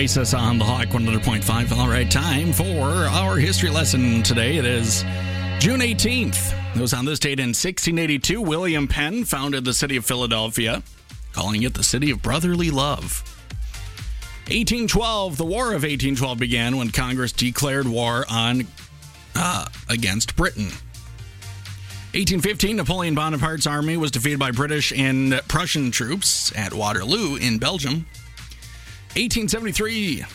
Crisis on the Hawk 100.5. All right, time for our history lesson today. It is June 18th. It was on this date in 1682. William Penn founded the city of Philadelphia, calling it the city of brotherly love. 1812, the War of 1812 began when Congress declared war against Britain. 1815, Napoleon Bonaparte's army was defeated by British and Prussian troops at Waterloo in Belgium. 1873,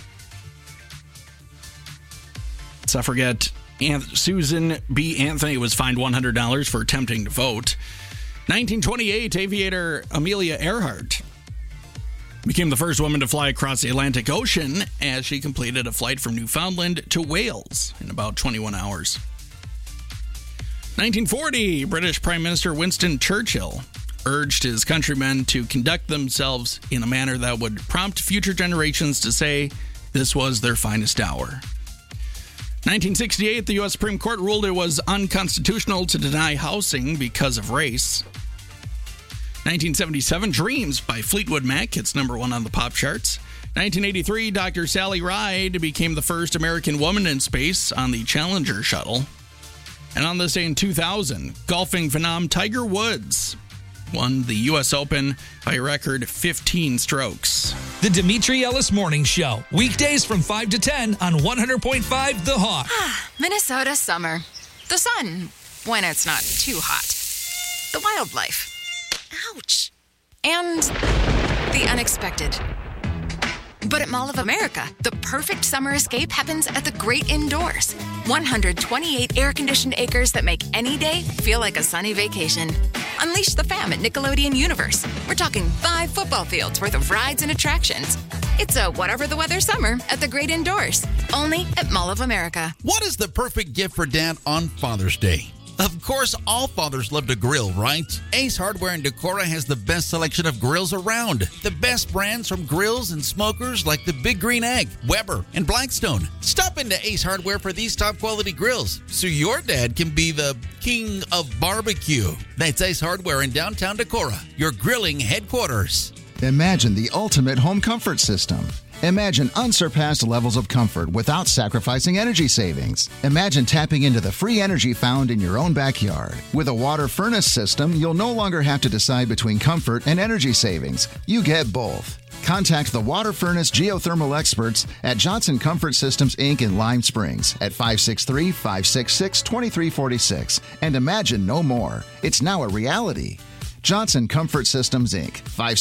suffragette Susan B. Anthony was fined $100 for attempting to vote. 1928, aviator Amelia Earhart became the first woman to fly across the Atlantic Ocean as she completed a flight from Newfoundland to Wales in about 21 hours. 1940, British Prime Minister Winston Churchill urged his countrymen to conduct themselves in a manner that would prompt future generations to say this was their finest hour. 1968, the U.S. Supreme Court ruled it was unconstitutional to deny housing because of race. 1977, Dreams by Fleetwood Mac hits number 1 on the pop charts. 1983, Dr. Sally Ride became the first American woman in space on the Challenger shuttle. And on this day in 2000, golfing phenom Tiger Woods won the U.S. Open by a record 15 strokes. The Dimitri Ellis Morning Show. Weekdays from 5 to 10 on 100.5 The Hawk. Minnesota summer. The sun, when it's not too hot. The wildlife. Ouch. And the unexpected. But at Mall of America, the perfect summer escape happens at the great indoors. 128 air-conditioned acres that make any day feel like a sunny vacation. Unleash the fam at Nickelodeon Universe. We're talking 5 football fields worth of rides and attractions. It's a whatever the weather summer at the great indoors. Only at Mall of America. What is the perfect gift for Dad on Father's Day? Of course, all fathers love to grill, right? Ace Hardware in Decorah has the best selection of grills around. The best brands from grills and smokers like the Big Green Egg, Weber, and Blackstone. Stop into Ace Hardware for these top quality grills so your dad can be the king of barbecue. That's Ace Hardware in downtown Decorah, your grilling headquarters. Imagine the ultimate home comfort system. Imagine unsurpassed levels of comfort without sacrificing energy savings. Imagine tapping into the free energy found in your own backyard. With a water furnace system, you'll no longer have to decide between comfort and energy savings. You get both. Contact the Water Furnace Geothermal experts at Johnson Comfort Systems, Inc. in Lime Springs at 563-566-2346 and imagine no more. It's now a reality. Johnson Comfort Systems, Inc.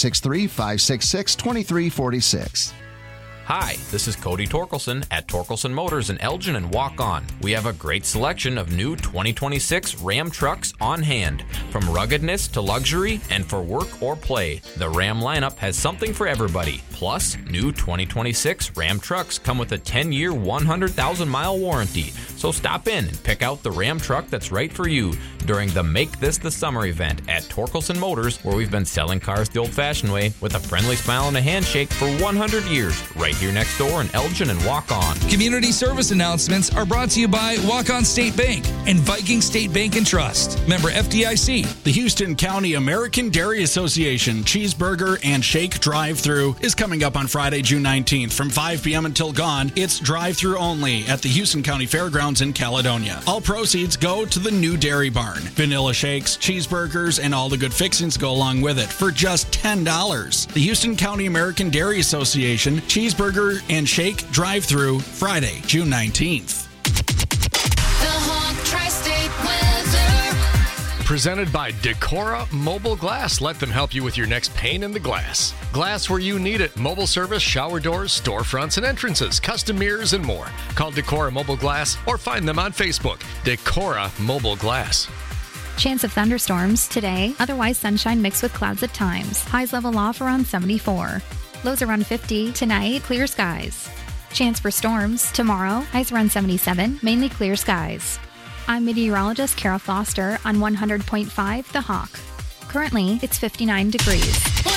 563-566-2346. Hi, this is Cody Torkelson at Torkelson Motors in Elgin and Walk On. We have a great selection of new 2026 Ram trucks on hand. From ruggedness to luxury and for work or play, the Ram lineup has something for everybody. Plus, new 2026 Ram trucks come with a 10-year, 100,000-mile warranty. So stop in and pick out the Ram truck that's right for you during the Make This the Summer event at Torkelson Motors, where we've been selling cars the old-fashioned way with a friendly smile and a handshake for 100 years, right here next door in Elgin and Walk On. Community service announcements are brought to you by Walk On State Bank and Viking State Bank and Trust. Member FDIC. The Houston County American Dairy Association Cheeseburger and Shake Drive-Thru is coming up on Friday, June 19th from 5 p.m. until gone. It's drive-thru only at the Houston County Fairgrounds in Caledonia. All proceeds go to the new dairy barn. Vanilla shakes, cheeseburgers, and all the good fixings go along with it for just $10. The Houston County American Dairy Association Cheeseburger and Shake Drive-Thru Friday, June 19th. The Hawk Tri-State Weather. Presented by Decorah Mobile Glass. Let them help you with your next pane in the glass. Glass where you need it. Mobile service, shower doors, storefronts and entrances, custom mirrors, and more. Call Decorah Mobile Glass or find them on Facebook. Decorah Mobile Glass. Chance of thunderstorms today, otherwise sunshine mixed with clouds at times. Highs level off around 74. Lows around 50. Tonight, clear skies. Chance for storms tomorrow, highs around 77, mainly clear skies. I'm meteorologist Kara Foster on 100.5 The Hawk. Currently, it's 59 degrees.